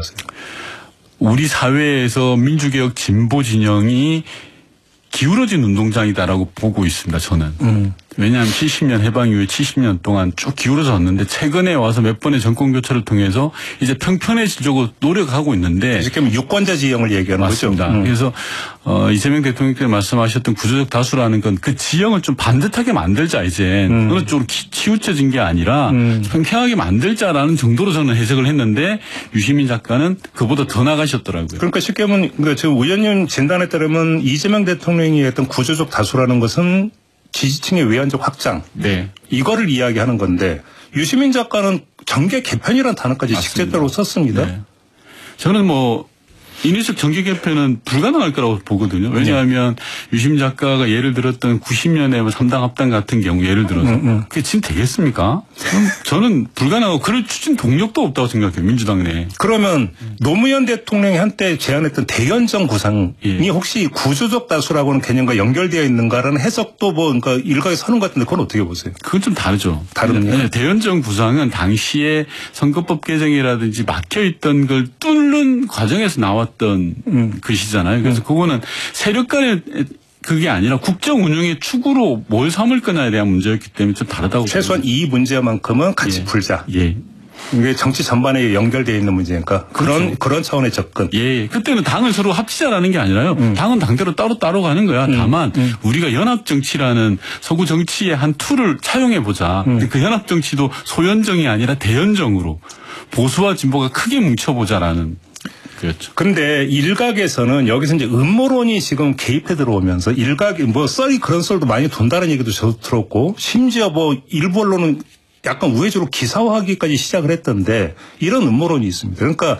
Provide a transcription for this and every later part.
보세요? 우리 사회에서 민주개혁 진보 진영이 기울어진 운동장이다라고 보고 있습니다, 저는. 왜냐하면 70년 해방 이후에 70년 동안 쭉 기울어졌는데 최근에 와서 몇 번의 정권 교체를 통해서 이제 평편해지려고 노력하고 있는데. 지금 유권자 지형을 얘기하는 맞습니다. 거죠. 그래서 이재명 대통령께서 말씀하셨던 구조적 다수라는 건 그 지형을 좀 반듯하게 만들자 이제 어느 쪽으로 치우쳐진 게 아니라 평평하게 만들자라는 정도로 저는 해석을 했는데 유시민 작가는 그보다 더 나가셨더라고요. 그러니까 쉽게 하면 지금 의원님 진단에 따르면 이재명 대통령이 했던 구조적 다수라는 것은 지지층의 외연적 확장. 네. 이거를 이야기하는 건데 유시민 작가는 정계 개편이라는 단어까지 맞습니다. 직접적으로 썼습니다. 네. 저는 인위적 정계 개편은 불가능할 거라고 보거든요. 왜냐하면 유시민 작가가 예를 들었던 90년에 3당 합당 같은 경우 예를 들어서 그게 지금 되겠습니까? 저는 불가능하고 그럴 추진 동력도 없다고 생각해요. 민주당 내에. 그러면 노무현 대통령이 한때 제안했던 대연정 구상이 혹시 구조적 다수라고는 개념과 연결되어 있는가라는 해석도 그러니까 일각에 서는 것 같은데 그건 어떻게 보세요? 그건 좀 다르죠. 다릅니까? 네, 대연정 구상은 당시에 선거법 개정이라든지 막혀있던 걸 뚫는 과정에서 나왔던 것이잖아요. 그래서 그거는 세력 간의 그게 아니라 국정 운영의 축으로 뭘 삼을 거냐에 대한 문제였기 때문에 좀 다르다고. 최소한 봅니다. 이 문제만큼은 같이 풀자. 예. 이게 정치 전반에 연결되어 있는 문제니까 그렇죠. 그런 차원의 접근. 예. 그때는 당을 서로 합치자라는 게 아니라요. 당은 당대로 따로 가는 거야. 다만 우리가 연합 정치라는 서구 정치의 한 툴을 차용해 보자. 그 연합 정치도 소연정이 아니라 대연정으로 보수와 진보가 크게 뭉쳐보자라는. 그렇죠. 근데 일각에서는 여기서 이제 음모론이 지금 개입해 들어오면서 일각이 그런 썰도 많이 돈다는 얘기도 저도 들었고 심지어 일부 언론은 약간 우회적으로 기사화하기까지 시작을 했던데 이런 음모론이 있습니다. 그러니까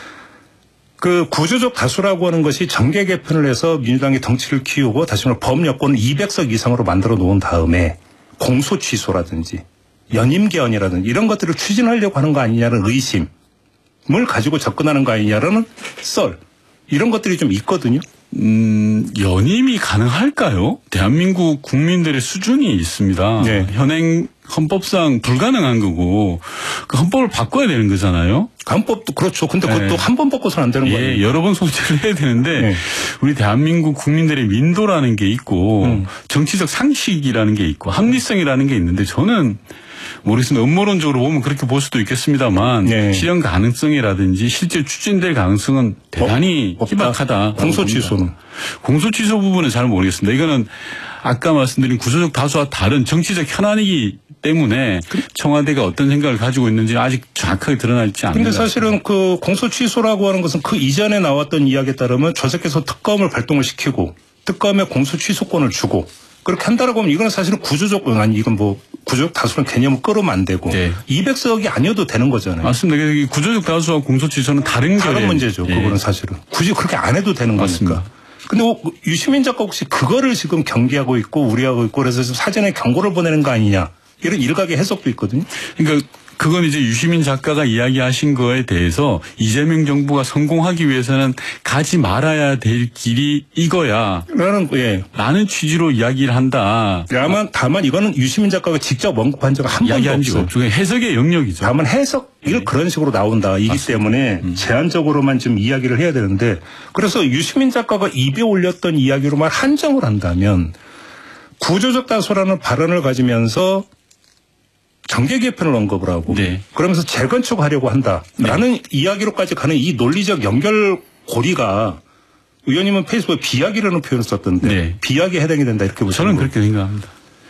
그 구조적 다수라고 하는 것이 정계 개편을 해서 민주당이 덩치를 키우고 다시 말해 범여권을 200석 이상으로 만들어 놓은 다음에 공소 취소라든지 연임 개헌이라든지 이런 것들을 추진하려고 하는 거 아니냐는 의심. 을 가지고 접근하는 거 아니냐라는 썰 이런 것들이 좀 있거든요. 연임이 가능할까요? 대한민국 국민들의 수준이 있습니다. 네. 현행 헌법상 불가능한 거고 그 헌법을 바꿔야 되는 거잖아요. 헌법도 그렇죠. 근데 그것도 네. 한 번 바꿔서는 안 되는 거예요. 예, 여러 번 소개를 해야 되는데 우리 대한민국 국민들의 민도라는 게 있고 정치적 상식이라는 게 있고 합리성이라는 게 있는데 저는 모르겠습니다. 음모론적으로 보면 그렇게 볼 수도 있겠습니다만 실현 가능성이라든지 실제 추진될 가능성은 대단히 희박하다. 공소 취소는? 공소 취소 부분은 잘 모르겠습니다. 이거는 아까 말씀드린 구조적 다수와 다른 정치적 현안이기 때문에 청와대가 어떤 생각을 가지고 있는지 아직 정확하게 드러나지 않습니다. 근데 사실은 그 공소 취소라고 하는 것은 그 이전에 나왔던 이야기에 따르면 조직에서 특검을 발동을 시키고 특검에 공소 취소권을 주고 그렇게 한다라고 하면 이건 사실은 구조적 다수는 개념을 끌으면 안 되고 200석이 아니어도 되는 거잖아요. 맞습니다. 이 구조적 다수와 공소 취소는 다른 문제죠. 그거는 사실은 굳이 그렇게 안 해도 되는 거니까. 근데 유시민 작가 혹시 그거를 지금 경계하고 있고 우려하고 있고 그래서 사전에 경고를 보내는 거 아니냐 이런 일각의 해석도 있거든요. 그러니까 그건 이제 유시민 작가가 이야기하신 거에 대해서 이재명 정부가 성공하기 위해서는 가지 말아야 될 길이 이거야. 라는 취지로 이야기를 한다. 다만 이거는 유시민 작가가 직접 언급한 적은 한 번도 없어요. 해석의 영역이죠. 다만 해석이 그런 식으로 나온다. 이기 때문에 제한적으로만 좀 이야기를 해야 되는데 그래서 유시민 작가가 입에 올렸던 이야기로만 한정을 한다면 구조적 다수라는 발언을 가지면서 정계 개편을 언급을 하고 그러면서 재건축하려고 한다라는 이야기로까지 가는 이 논리적 연결고리가 의원님은 페이스북에 비약이라는 표현을 썼던데 비약에 해당이 된다 이렇게 보시는 저는 그렇게 생각합니다.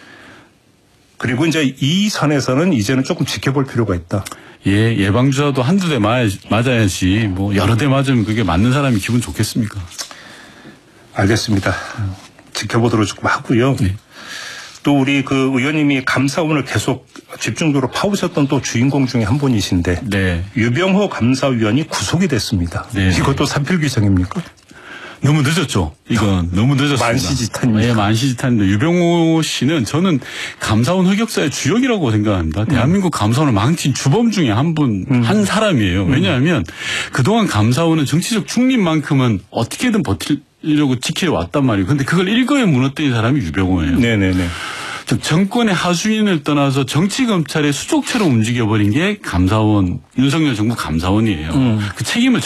그리고 이제 이 선에서는 이제는 조금 지켜볼 필요가 있다. 예, 예방주사도 한두 대 맞아야지 여러 대 맞으면 그게 맞는 사람이 기분 좋겠습니까? 알겠습니다. 지켜보도록 조금 하고요. 또 우리 그 의원님이 감사원을 계속 집중적으로 파보셨던 또 주인공 중에 한 분이신데 유병호 감사위원이 구속이 됐습니다. 이것도 사필 규정입니까? 너무 늦었죠. 이건 너무 늦었습니다. 만시지탄입니다. 예, 만시지탄인데 유병호 씨는 저는 감사원 흑역사의 주역이라고 생각합니다. 대한민국 감사원을 망친 주범 중에 한 사람이에요. 왜냐하면 그동안 감사원은 정치적 중립만큼은 어떻게든 버티려고 지켜왔단 말이에요. 근데 그걸 일거에 무너뜨린 사람이 유병호예요. 즉 정권의 하수인을 떠나서 정치검찰의 수족처럼 움직여버린 게 감사원, 윤석열 정부 감사원이에요. 그 책임을